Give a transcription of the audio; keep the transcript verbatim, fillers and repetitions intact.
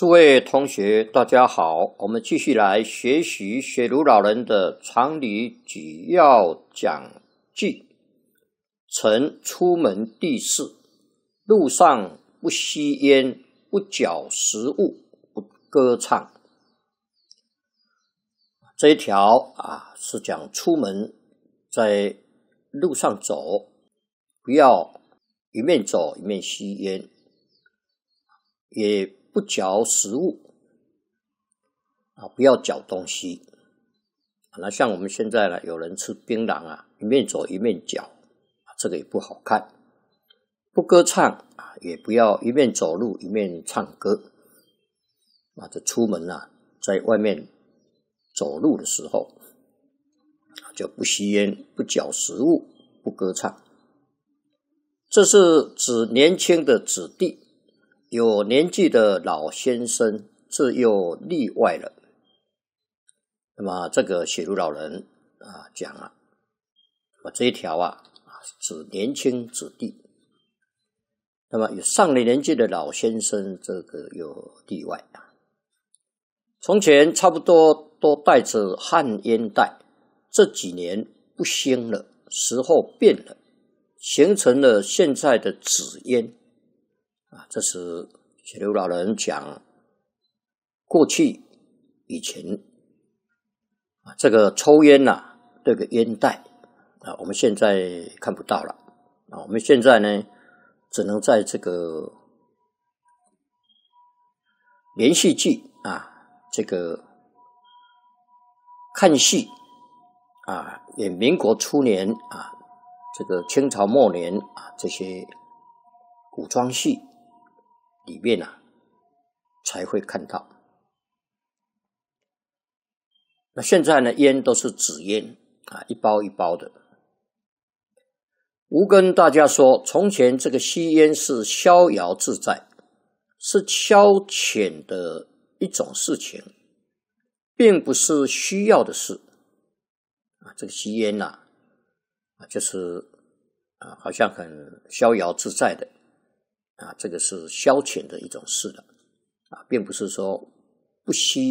诸位同学，大家好，我们继续来学习雪茹老人的常理举要讲记。曾出门第四，路上不吸烟，不嚼食物，不歌唱。这一条啊，是讲出门在路上走，不要一面走一面吸烟，也不嚼食物啊，不要嚼东西。那像我们现在呢，有人吃槟榔啊，一面走一面嚼，这个也不好看。不歌唱啊，也不要一面走路一面唱歌啊。这出门啊，在外面走路的时候，就不吸烟，不嚼食物，不歌唱。这是指年轻的子弟。有年纪的老先生，这又例外了。那么这个雪茹老人啊讲啊，那么这一条啊指年轻子弟。那么有上了年纪的老先生，这个有例外啊。从前差不多都带着旱烟袋，这几年不兴了，时候变了，形成了现在的纸烟。啊，这是雪茹老人讲过去以前啊，这个抽烟呐、啊，这个烟袋啊，我们现在看不到了啊。我们现在呢，只能在这个连续剧啊，这个看戏啊，演民国初年啊，这个清朝末年啊，这些古装戏里面啊，才会看到。那现在呢，烟都是纸烟啊，一包一包的。吾跟大家说，从前这个吸烟是逍遥自在，是消遣的一种事情，并不是需要的事啊。这个吸烟呐、啊，啊，就是啊，好像很逍遥自在的。啊，这个是消遣的一种事了，啊，并不是说不吸